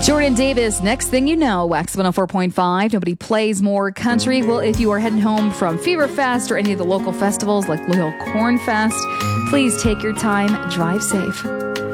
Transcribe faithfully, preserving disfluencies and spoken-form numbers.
Jordan Davis, next thing you know, Wax one oh four point five. Nobody plays more country. Well, if you are heading home from Fever Fest or any of the local festivals like Blue Hill Corn Fest, please take your time, drive safe.